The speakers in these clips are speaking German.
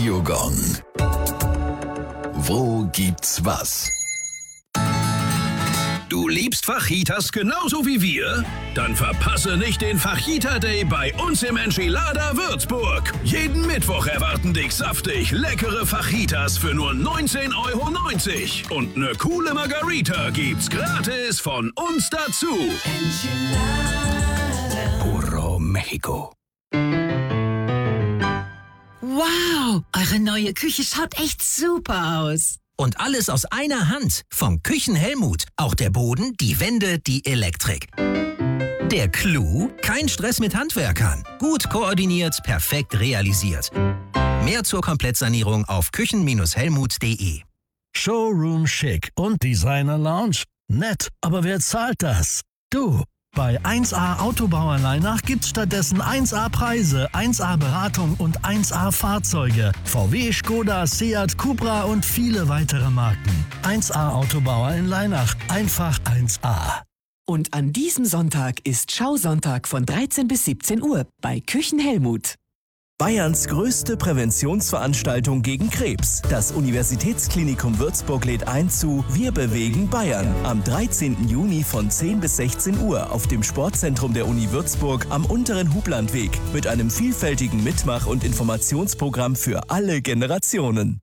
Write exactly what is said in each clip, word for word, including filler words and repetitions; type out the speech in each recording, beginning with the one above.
Radiogong. Wo gibt's was? Du liebst Fajitas genauso wie wir? Dann verpasse nicht den Fajita Day bei uns im Enchilada Würzburg. Jeden Mittwoch erwarten dich saftig leckere Fajitas für nur neunzehn Euro neunzig. Und eine coole Margarita gibt's gratis von uns dazu. Puro Mexico. Wow, eure neue Küche schaut echt super aus. Und alles aus einer Hand. Vom Küchenhelmut. Auch der Boden, die Wände, die Elektrik. Der Clou? Kein Stress mit Handwerkern. Gut koordiniert, perfekt realisiert. Mehr zur Komplettsanierung auf küchen helmut punkt de. Showroom Chic und Designer Lounge. Nett, aber wer zahlt das? Du. Bei eins A Autobauer Leinach gibt's stattdessen eins A Preise, eins A Beratung und eins A Fahrzeuge. V W, Skoda, Seat, Cupra und viele weitere Marken. eins A Autobauer in Leinach. Einfach eins A. Und an diesem Sonntag ist Schausonntag von dreizehn bis siebzehn Uhr bei Küchenhelmut. Bayerns größte Präventionsveranstaltung gegen Krebs. Das Universitätsklinikum Würzburg lädt ein zu Wir bewegen Bayern am dreizehnten Juni von zehn bis sechzehn Uhr auf dem Sportzentrum der Uni Würzburg am unteren Hublandweg mit einem vielfältigen Mitmach- und Informationsprogramm für alle Generationen.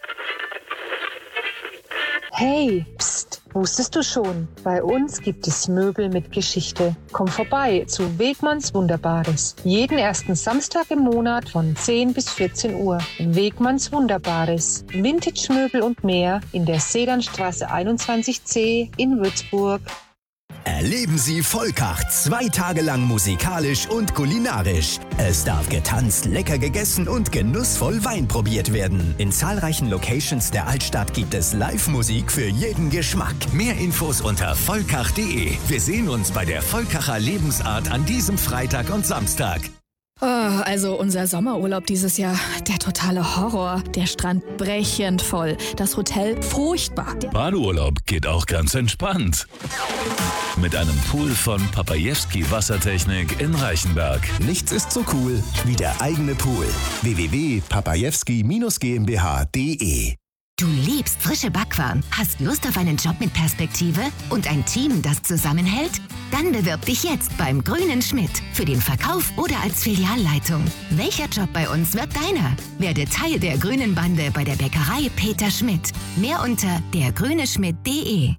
Hey, pst, wusstest du schon? Bei uns gibt es Möbel mit Geschichte. Komm vorbei zu Wegmanns Wunderbares. Jeden ersten Samstag im Monat von zehn bis vierzehn Uhr. Wegmanns Wunderbares. Vintage-Möbel und mehr in der Sedanstraße einundzwanzig C in Würzburg. Erleben Sie Volkach zwei Tage lang musikalisch und kulinarisch. Es darf getanzt, lecker gegessen und genussvoll Wein probiert werden. In zahlreichen Locations der Altstadt gibt es Live-Musik für jeden Geschmack. Mehr Infos unter volkach punkt de. Wir sehen uns bei der Volkacher Lebensart an diesem Freitag und Samstag. Oh, also unser Sommerurlaub dieses Jahr, der totale Horror. Der Strand brechend voll, das Hotel furchtbar. Badeurlaub geht auch ganz entspannt. Mit einem Pool von Papajewski Wassertechnik in Reichenberg. Nichts ist so cool wie der eigene Pool. w w w punkt papajewski GmbH punkt de. Du liebst frische Backwaren, hast Lust auf einen Job mit Perspektive und ein Team, das zusammenhält? Dann bewirb dich jetzt beim Grünen Schmidt für den Verkauf oder als Filialleitung. Welcher Job bei uns wird deiner? Werde Teil der Grünen Bande bei der Bäckerei Peter Schmidt. Mehr unter der grüne schmidt punkt de.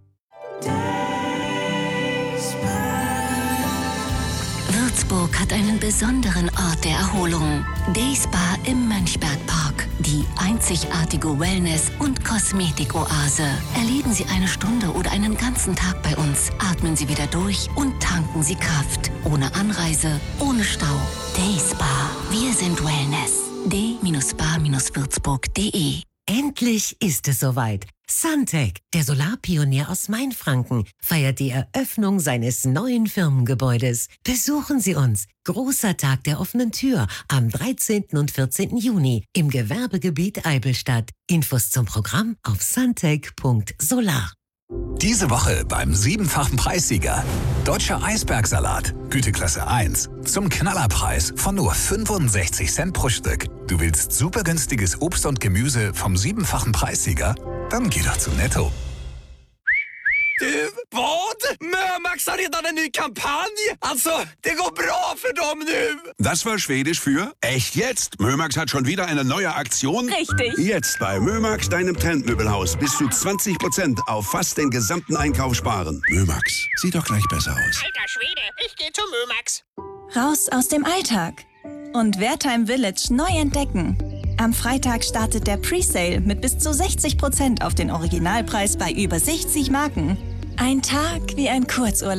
Würzburg hat einen besonderen Ort der Erholung. Dayspa im Mönchbergpark. Die einzigartige Wellness- und Kosmetikoase. Erleben Sie eine Stunde oder einen ganzen Tag bei uns. Atmen Sie wieder durch und tanken Sie Kraft. Ohne Anreise, ohne Stau. Dayspa. Wir sind Wellness. d spa würzburg punkt de. Endlich ist es soweit. Suntech, der Solarpionier aus Mainfranken, feiert die Eröffnung seines neuen Firmengebäudes. Besuchen Sie uns. Großer Tag der offenen Tür am dreizehnten und vierzehnten Juni im Gewerbegebiet Eibelstadt. Infos zum Programm auf suntech punkt solar. Diese Woche beim siebenfachen Preissieger. Deutscher Eisbergsalat, Güteklasse eins. Zum Knallerpreis von nur fünfundsechzig Cent pro Stück. Du willst super günstiges Obst und Gemüse vom siebenfachen Preissieger? Dann geh doch zu Netto. Du, vad? Mömax har redan en ny kampanj. Alltså, det går bra för dem nu. Das war Schwedisch für echt jetzt. Mömax hat schon wieder eine neue Aktion. Richtig. Jetzt bei Mömax, deinem Trendmöbelhaus. Bis zu zwanzig Prozent auf fast den gesamten Einkauf sparen. Mömax, sieht doch gleich besser aus. Alter Schwede, ich gehe zu Mömax. Raus aus dem Alltag und Wertheim Village neu entdecken. Am Freitag startet der Presale mit bis zu sechzig Prozent auf den Originalpreis bei über sechzig Marken. Ein Tag wie ein Kurzurlaub.